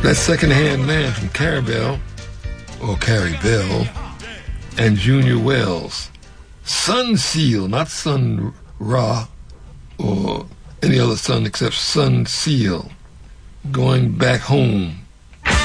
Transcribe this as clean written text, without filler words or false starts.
That Secondhand Man from Carabelle, or Carrie Bell, and Junior Wells. Sun Seal, not Sun Ra, or any other sun except Sun Seal. Going Back Home.